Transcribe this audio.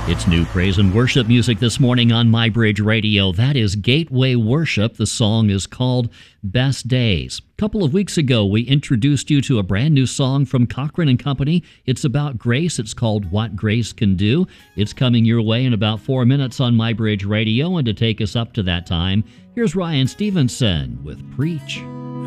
It's new praise and worship music this morning on MyBridge Radio. That is Gateway Worship. The song is called Best Days. A couple of weeks ago, we introduced you to a brand new song from Cochran and Company. It's about grace. It's called What Grace Can Do. It's coming your way in about 4 minutes on MyBridge Radio. And to take us up to that time, here's Ryan Stevenson with Preach.